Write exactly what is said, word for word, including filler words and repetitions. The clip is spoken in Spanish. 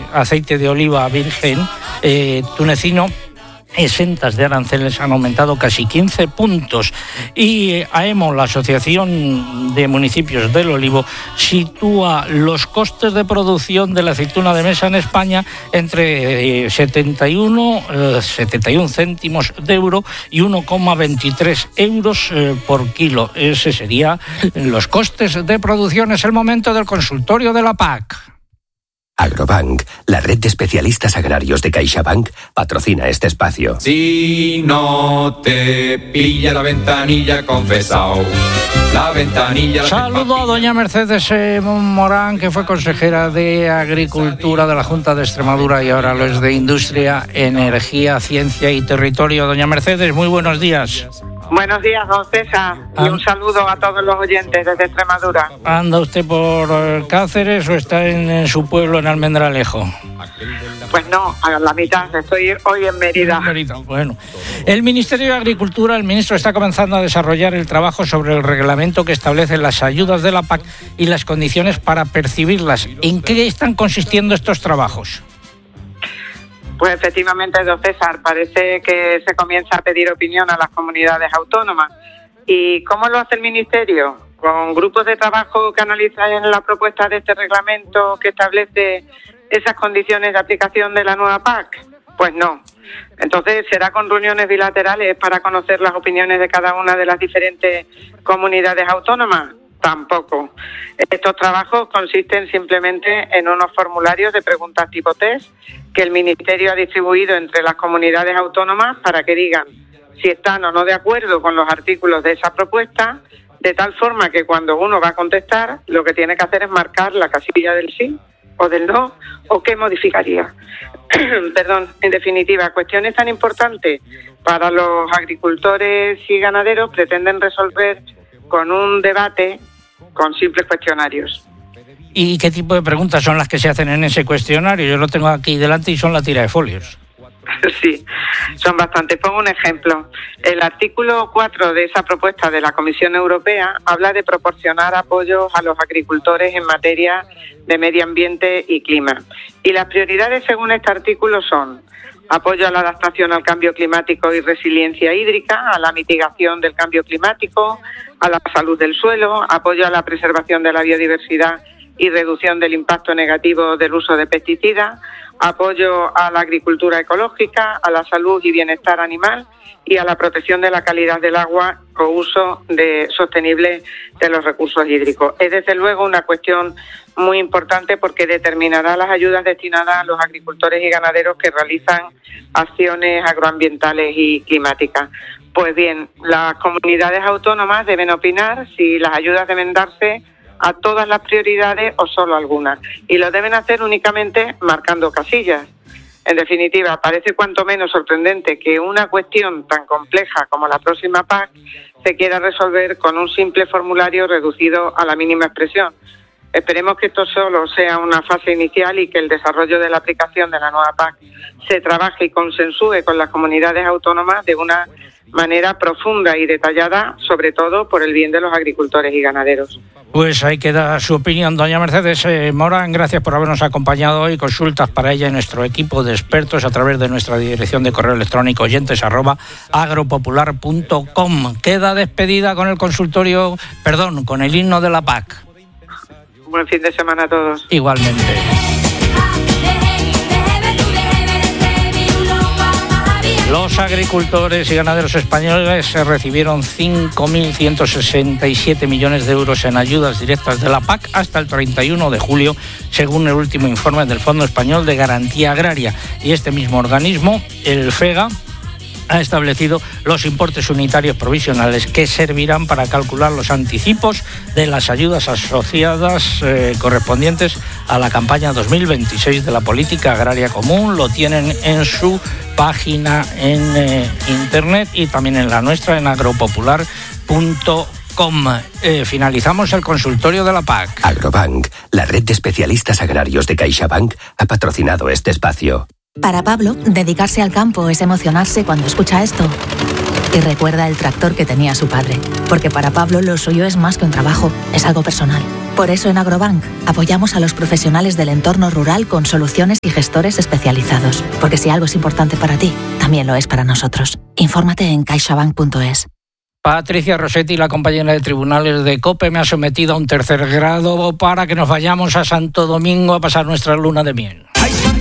aceite de oliva virgen eh, tunecino exentas de aranceles han aumentado casi quince puntos y AEMO, la Asociación de Municipios del Olivo, sitúa los costes de producción de la aceituna de mesa en España entre setenta y uno céntimos de euro y uno coma veintitrés euros por kilo. Ese serían los costes de producción. Es el momento del consultorio de la P A C. Agrobank, la red de especialistas agrarios de CaixaBank, patrocina este espacio. Si no te pilla la ventanilla, confesao. La ventanilla... La Saludo a doña Mercedes eh, Morán, que fue consejera de Agricultura de la Junta de Extremadura y ahora lo es de Industria, Energía, Ciencia y Territorio. Doña Mercedes, muy buenos días. Buenos días, don César, y un saludo a todos los oyentes desde Extremadura. ¿Anda usted por Cáceres o está en, en su pueblo, en Almendralejo? Pues no, a la mitad, estoy hoy en Mérida. Bueno, el Ministerio de Agricultura, el ministro está comenzando a desarrollar el trabajo sobre el reglamento que establece las ayudas de la P A C y las condiciones para percibirlas. ¿En qué están consistiendo estos trabajos? Pues efectivamente, don César, parece que se comienza a pedir opinión a las comunidades autónomas. ¿Y cómo lo hace el Ministerio? ¿Con grupos de trabajo que analizan la propuesta de este reglamento que establece esas condiciones de aplicación de la nueva P A C? Pues no. Entonces, ¿será con reuniones bilaterales para conocer las opiniones de cada una de las diferentes comunidades autónomas? Tampoco. Estos trabajos consisten simplemente en unos formularios de preguntas tipo test que el Ministerio ha distribuido entre las comunidades autónomas para que digan si están o no de acuerdo con los artículos de esa propuesta, de tal forma que cuando uno va a contestar, lo que tiene que hacer es marcar la casilla del sí o del no, o qué modificaría. Perdón, en definitiva, cuestiones tan importantes para los agricultores y ganaderos pretenden resolver con un debate con simples cuestionarios. ¿Y qué tipo de preguntas son las que se hacen en ese cuestionario? Yo lo tengo aquí delante y son la tira de folios. Sí, son bastantes. Pongo un ejemplo. El artículo cuatro de esa propuesta de la Comisión Europea habla de proporcionar apoyos a los agricultores en materia de medio ambiente y clima. Y las prioridades según este artículo son apoyo a la adaptación al cambio climático y resiliencia hídrica, a la mitigación del cambio climático, a la salud del suelo, apoyo a la preservación de la biodiversidad y reducción del impacto negativo del uso de pesticidas, apoyo a la agricultura ecológica, a la salud y bienestar animal y a la protección de la calidad del agua o uso de, sostenible de los recursos hídricos. Es desde luego una cuestión muy importante porque determinará las ayudas destinadas a los agricultores y ganaderos que realizan acciones agroambientales y climáticas. Pues bien, las comunidades autónomas deben opinar si las ayudas deben darse a todas las prioridades o solo algunas, y lo deben hacer únicamente marcando casillas. En definitiva, parece cuanto menos sorprendente que una cuestión tan compleja como la próxima P A C se quiera resolver con un simple formulario reducido a la mínima expresión. Esperemos que esto solo sea una fase inicial y que el desarrollo de la aplicación de la nueva P A C se trabaje y consensúe con las comunidades autónomas de una manera profunda y detallada, sobre todo por el bien de los agricultores y ganaderos. Pues ahí queda su opinión, doña Mercedes eh, Morán. Gracias por habernos acompañado hoy. Consultas para ella en nuestro equipo de expertos a través de nuestra dirección de correo electrónico oyentes arroba agropopular punto com. Queda despedida con el consultorio, perdón, con el himno de la P A C. Buen fin de semana a todos. Igualmente. Los agricultores y ganaderos españoles recibieron cinco mil ciento sesenta y siete millones de euros en ayudas directas de la P A C hasta el treinta y uno de julio, según el último informe del Fondo Español de Garantía Agraria. Y este mismo organismo, el FEGA, ha establecido los importes unitarios provisionales que servirán para calcular los anticipos de las ayudas asociadas eh, correspondientes a la campaña dos mil veintiséis de la Política Agraria Común. Lo tienen en su página en eh, internet y también en la nuestra, en agropopular punto com. Eh, finalizamos el consultorio de la P A C. Agrobank, la red de especialistas agrarios de CaixaBank, ha patrocinado este espacio. Para Pablo, dedicarse al campo es emocionarse cuando escucha esto. Y recuerda el tractor que tenía su padre, porque para Pablo lo suyo es más que un trabajo, es algo personal. Por eso en Agrobank apoyamos a los profesionales del entorno rural con soluciones y gestores especializados, porque si algo es importante para ti, también lo es para nosotros. Infórmate en caixabank punto es. Patricia Rossetti, la compañera de tribunales de COPE, me ha sometido a un tercer grado para que nos vayamos a Santo Domingo a pasar nuestra luna de miel.